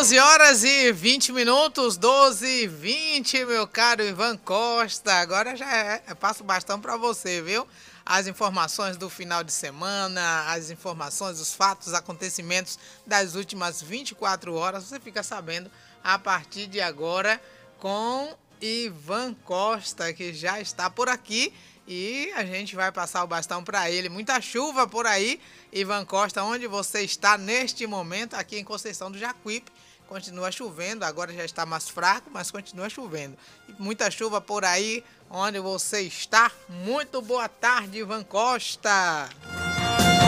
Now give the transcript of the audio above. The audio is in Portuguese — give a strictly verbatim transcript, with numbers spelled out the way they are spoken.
doze horas e vinte minutos, doze e vinte, meu caro Ivan Costa. Agora já é, eu passo o bastão para você, viu? As informações do final de semana, as informações, os fatos, acontecimentos das últimas vinte e quatro horas, você fica sabendo a partir de agora com Ivan Costa, que já está por aqui. E a gente vai passar o bastão para ele. Muita chuva por aí, Ivan Costa, onde você está neste momento, aqui em Conceição do Jacuípe. Continua chovendo, agora já está mais fraco, mas continua chovendo. E muita chuva por aí, onde você está. Muito boa tarde, Ivan Costa.